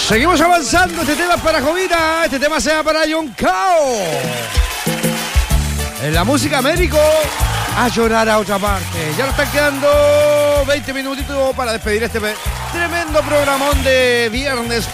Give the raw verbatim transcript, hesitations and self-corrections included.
Seguimos avanzando. Este tema es para Jovita. Este tema sea para John Cao. En la música Américo. A llorar a otra parte. Ya nos están quedando veinte minutitos para despedir este tremendo programón de viernes